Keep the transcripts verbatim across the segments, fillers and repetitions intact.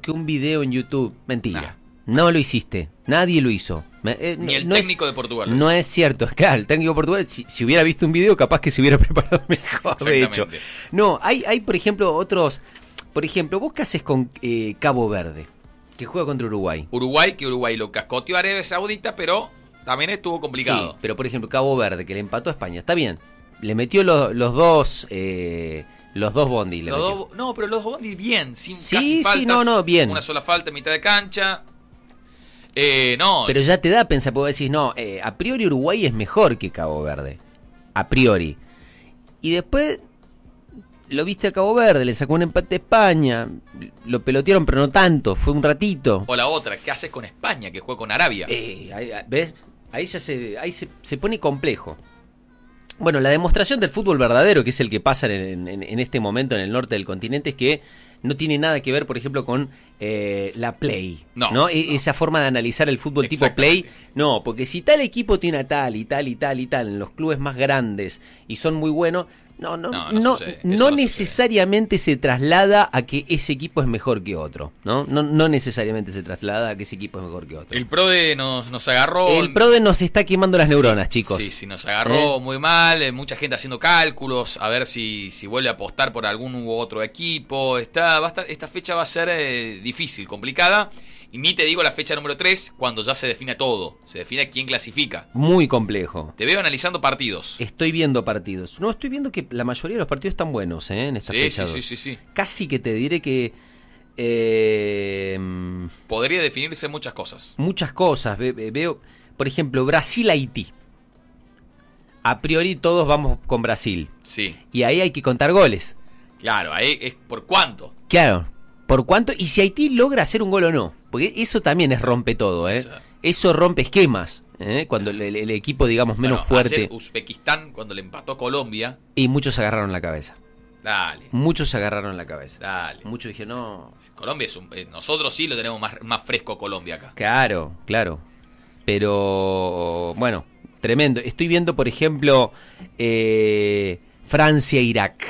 que un video en YouTube. Mentira. Nah. No lo hiciste. Nadie lo hizo. Eh, Ni el no técnico es, de Portugal. No es cierto. Claro, el técnico de Portugal, si, si hubiera visto un video, capaz que se hubiera preparado mejor, de hecho. No, hay, hay, por ejemplo, otros... Por ejemplo, ¿vos qué haces con eh, Cabo Verde? Que juega contra Uruguay. Uruguay, que Uruguay lo cascoteó a Arabia Saudita, pero también estuvo complicado. Sí, pero por ejemplo, Cabo Verde, que le empató a España. Está bien. Le metió lo, los dos... Eh, Los dos Bondi. Le los dos, no, pero los dos Bondi bien, sin sí, casi faltas. Sí, no, no, bien. Una sola falta en mitad de cancha. Eh, no. Pero ya te da a pensar, porque decís, no, eh, a priori Uruguay es mejor que Cabo Verde. A priori. Y después lo viste a Cabo Verde, le sacó un empate a España. Lo pelotearon, pero no tanto, fue un ratito. O la otra, ¿qué haces con España, que juega con Arabia? Eh, ahí, ¿Ves? Ahí ya se, ahí se, se pone complejo. Bueno, la demostración del fútbol verdadero, que es el que pasa en, en, en este momento en el norte del continente, es que no tiene nada que ver, por ejemplo, con eh, la play. No, ¿no? no. Esa forma de analizar el fútbol tipo play. No, porque si tal equipo tiene a tal y tal y tal y tal en los clubes más grandes y son muy buenos, no, no, no, no, no, no necesariamente sucede. Se traslada a que ese equipo es mejor que otro. ¿no? No, no necesariamente se traslada a que ese equipo es mejor que otro. El PRODE nos, nos agarró. El PRODE nos está quemando las neuronas, sí, chicos. Sí, sí, nos agarró ¿Eh? muy mal. Eh, mucha gente haciendo cálculos, a ver si, si vuelve a apostar por algún u otro equipo. Está, va a estar, esta fecha va a ser eh, difícil, complicada. Y ni te digo la fecha número tres, cuando ya se define todo. Se define quién clasifica. Muy complejo. Te veo analizando partidos. Estoy viendo partidos. No, estoy viendo que la mayoría de los partidos están buenos, ¿eh? En esta sí, fecha. Sí, sí, sí, sí. Casi que te diré que... Eh, Podría definirse muchas cosas. Muchas cosas. Ve, ve, veo, por ejemplo, Brasil-Haití. A priori todos vamos con Brasil. Sí. Y ahí hay que contar goles. Claro, ahí es por cuánto. Claro. ¿Por cuánto? Y si Haití logra hacer un gol o no. Porque eso también es rompe todo, ¿eh? O sea, eso rompe esquemas, ¿eh? Cuando el, el equipo, digamos, menos bueno, fuerte. Ayer Uzbekistán, cuando le empató Colombia. Y muchos se agarraron la cabeza. Dale. Muchos se agarraron la cabeza. Dale. Muchos dijeron, no. Colombia es un, eh, nosotros sí lo tenemos más, más fresco Colombia acá. Claro, claro. Pero, bueno, tremendo. Estoy viendo, por ejemplo, eh, Francia-Irak.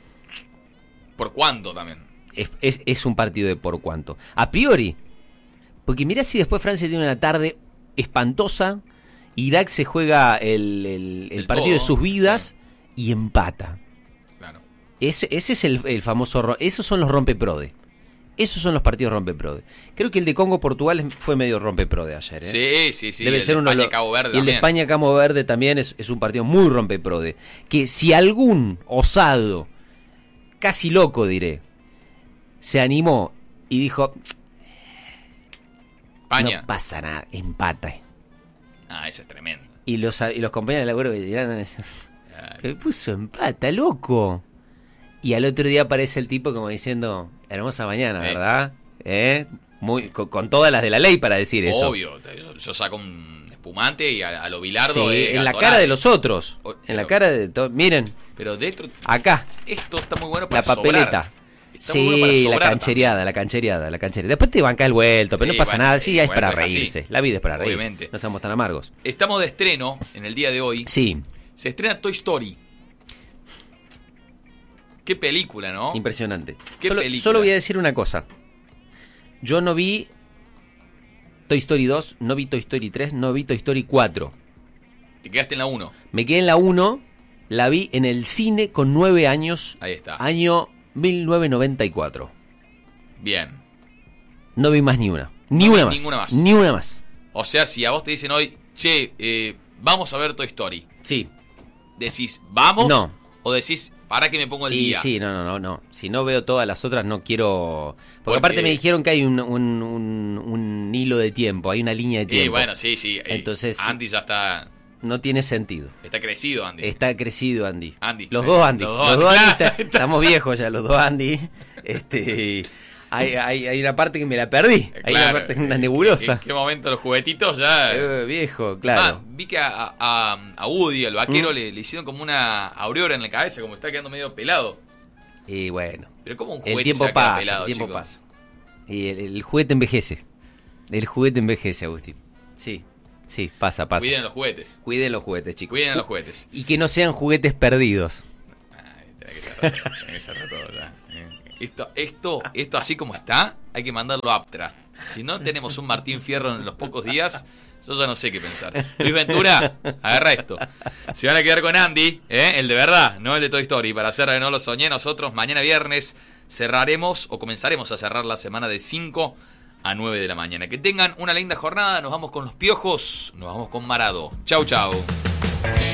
¿Por cuánto también? Es, es, es un partido de por cuánto. A priori. Porque mirá si después Francia tiene una tarde espantosa. Irak se juega el, el, el, el partido todo, de sus vidas, sí. Y empata. Claro. Ese, ese es el, el famoso... Esos son los rompeprode. Esos son los partidos rompeprode. Creo que el de Congo-Portugal fue medio rompeprode ayer, ¿eh? Sí, sí, sí. Debe el ser de uno España-Cabo Verde Y el de España-Cabo Verde también es, es un partido muy rompeprode. Que si algún osado, casi loco diré, se animó y dijo, España. No pasa nada, empata. Ah, eso es tremendo. Y los, y los compañeros de laburo que dirán, me puso empata, loco. Y al otro día aparece el tipo como diciendo, hermosa mañana, ¿eh? ¿Verdad? ¿Eh? Muy, con, con todas las de la ley para decir eso. Obvio, yo, yo saco un espumante y a, a lo Bilardo. Sí, eh, en la cara de los otros. O, en pero, la cara de todos. Miren. Pero dentro. Acá. Esto está muy bueno para la papeleta. Sobrar. Sí, bueno la canchereada, también. la canchereada, la canchereada. Después te banca el vuelto, pero sí, no pasa bueno, nada. Sí, es para es reírse. así. La vida es para reírse. Obviamente. No somos tan amargos. Estamos de estreno en el día de hoy. Sí. Se estrena Toy Story. Qué película, ¿no? Impresionante. Qué solo, película. Solo voy a decir una cosa. Yo no vi Toy Story dos, no vi Toy Story tres, no vi Toy Story cuatro. Te quedaste en la uno. Me quedé en la uno, la vi en el cine con nueve años. Ahí está. Año mil novecientos noventa y cuatro. Bien. No vi más ni una. Ni no una más. Ninguna más. Ni una más. O sea, si a vos te dicen hoy, che, eh, vamos a ver Toy Story. Sí. ¿Decís, vamos? No. ¿O decís, para que me pongo el y día? Sí, no, no, no, no. Si no veo todas las otras, no quiero... Porque, Porque aparte me dijeron que hay un, un, un, un hilo de tiempo, hay una línea de tiempo. Sí, bueno, sí, sí. Entonces... Andy ya está... No tiene sentido. Está crecido, Andy. Está crecido, Andy. Andy. Los dos Andy. Los dos, los dos Andy. Andy está, estamos viejos ya, los dos Andy. Este... Hay, hay, hay una parte que me la perdí. Claro, hay una parte, una nebulosa. ¿En qué momento los juguetitos ya? Eh, viejo, claro. Ah, vi que a, a, a Woody, al vaquero, ¿Mm? le, le hicieron como una aureola en la cabeza, como está quedando medio pelado. Y bueno. Pero como un juguete el tiempo se queda pasa, pelado, el tiempo chicos? pasa. Y el, el juguete envejece. El juguete envejece, Agustín. Sí, sí, pasa, pasa. Cuiden los juguetes. Cuiden los juguetes, chicos. Cuiden los juguetes. Y que no sean juguetes perdidos. Ay, tiene que ser todo, tiene que ser todo ya. Esto, esto, esto así como está, hay que mandarlo a Aptra. Si no tenemos un Martín Fierro en los pocos días, yo ya no sé qué pensar. Luis Ventura, agarra esto. Se van a quedar con Andy, ¿eh? El de verdad, no el de Toy Story. Para hacer No lo soñé, nosotros mañana viernes cerraremos o comenzaremos a cerrar la semana de cinco a nueve de la mañana. Que tengan una linda jornada, nos vamos con los Piojos, nos vamos con Marado. Chau, chau.